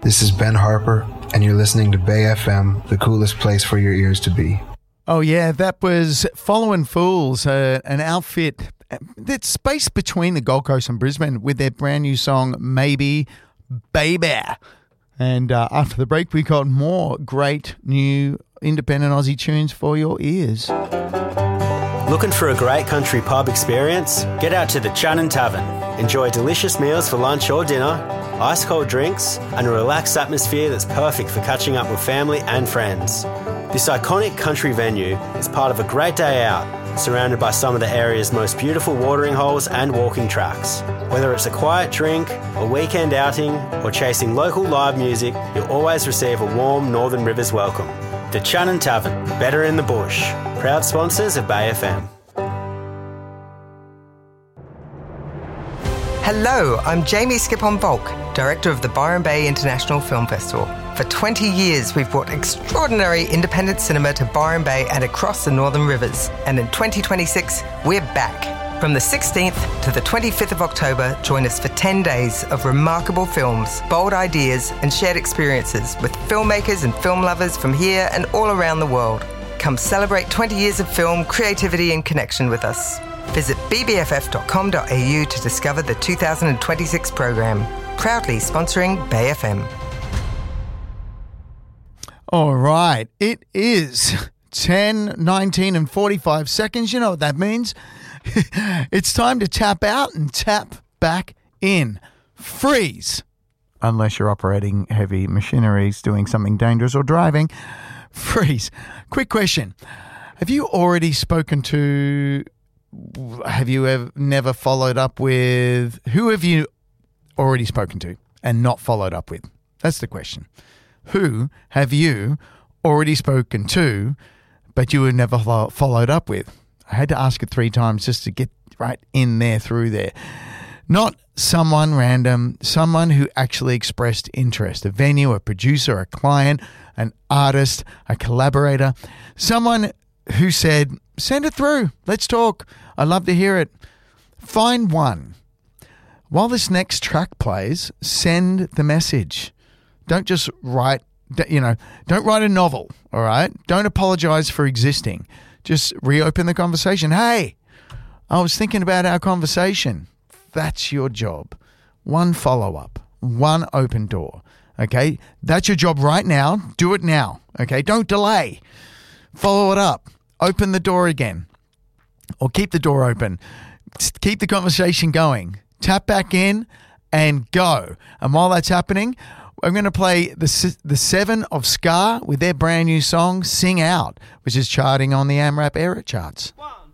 This is Ben Harper, and you're listening to Bay FM, the coolest place for your ears to be. Oh, yeah, that was Following Fools, an outfit that's spaced between the Gold Coast and Brisbane with their brand new song, Maybe Baby. And after the break, we got more great new independent Aussie tunes for your ears. Looking for a great country pub experience? Get out to the Channon Tavern. Enjoy delicious meals for lunch or dinner, ice-cold drinks, and a relaxed atmosphere that's perfect for catching up with family and friends. This iconic country venue is part of a great day out, surrounded by some of the area's most beautiful watering holes and walking tracks. Whether it's a quiet drink, a weekend outing, or chasing local live music, you'll always receive a warm Northern Rivers welcome. The Channon Tavern, better in the bush. Proud sponsors of Bay FM. Hello, I'm Jamie Skipon-Volk, Director of the Byron Bay International Film Festival. For 20 years, we've brought extraordinary independent cinema to Byron Bay and across the Northern Rivers. And in 2026, we're back. From the 16th to the 25th of October, join us for 10 days of remarkable films, bold ideas, and shared experiences with filmmakers and film lovers from here and all around the world. Come celebrate 20 years of film, creativity, and connection with us. Visit bbff.com.au to discover the 2026 program. Proudly sponsoring Bay FM. All right, it is 10, 19 and 45 seconds. You know what that means. It's time to tap out and tap back in. Freeze. Unless you're operating heavy machineries, doing something dangerous or driving. Freeze. Quick question. Have you never followed up with, who have you already spoken to and not followed up with? That's the question. Who have you already spoken to, but you have never followed up with? I had to ask it 3 times just to get right in there, through there. Not someone random, someone who actually expressed interest. A venue, a producer, a client, an artist, a collaborator. Someone who said, send it through. Let's talk. I'd love to hear it. Find one. While this next track plays, send the message. Don't just write, don't write a novel, all right? Don't apologize for existing. Just reopen the conversation. Hey, I was thinking about our conversation. That's your job. One follow-up, one open door, okay? That's your job right now. Do it now, okay? Don't delay. Follow it up. Open the door again, or keep the door open. Just keep the conversation going. Tap back in and go. And while that's happening, I'm going to play the 7 of Ska with their brand new song, Sing Out, which is charting on the AMRAP Era charts. 1,